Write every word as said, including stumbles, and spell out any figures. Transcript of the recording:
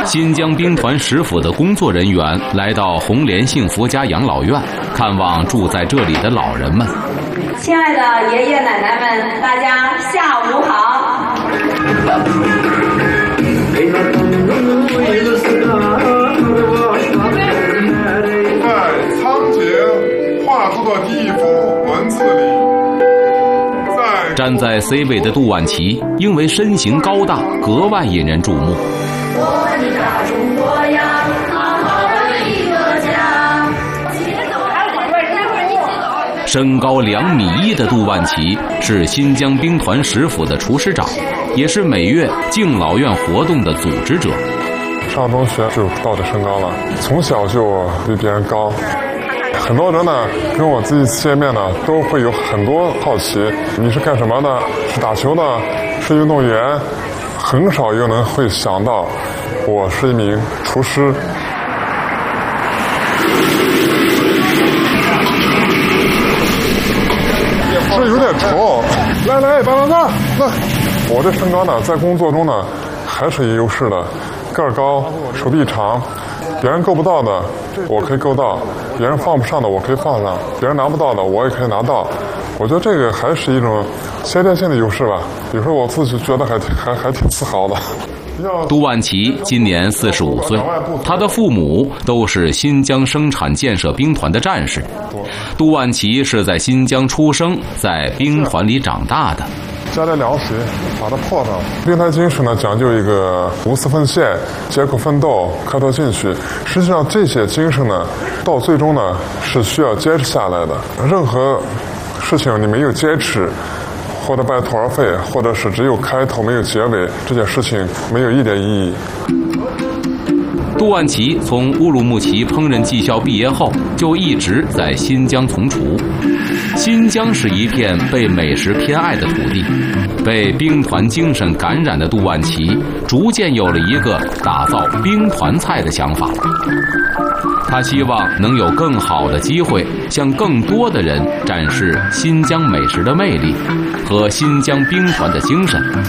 新疆兵团食府的工作人员来到红莲幸福家养老院，看望住在这里的老人们。 亲爱的爷爷奶奶们，大家下午好。 在仓颉画出的地幅文字里，在站在 C 位的杜万祺，因为身形高大，格外引人注目。 我的大中国呀，好好的一个家。 身高两米一的杜万祺是新疆兵团食府的厨师长，也是每月敬老院活动的组织者。 上中学就到这身高了，从小就比别人高。很多人呢跟我第一次见面呢，都会有很多好奇，你是干什么的？是打球的？是运动员？很少有人会想到我是一名厨师。是有点丑，来来，帮帮忙，来！我这身高呢，在工作中呢，还是有优势的，个儿高，手臂长，别人够不到的，我可以够到；别人放不上的，我可以放上；别人拿不到的，我也可以拿到。我觉得这个还是一种先天性的优势吧。有时候我自己觉得还还还挺自豪的。 杜万祺今年四十五岁，他的父母都是新疆生产建设兵团的战士。杜万祺是在新疆出生，在兵团里长大的。 加点凉水，把它泡上。兵团精神呢，讲究一个无私奉献、艰苦奋斗、磕头进取。实际上，这些精神呢，到最终呢，是需要坚持下来的。任何事情你没有坚持，或者半途而废，或者是只有开头没有结尾，这件事情没有一点意义。 杜万祺从乌鲁木齐烹饪技校毕业后，就一直在新疆从厨。新疆是一片被美食偏爱的土地，被兵团精神感染的杜万祺，逐渐有了一个打造兵团菜的想法。他希望能有更好的机会，向更多的人展示新疆美食的魅力和新疆兵团的精神。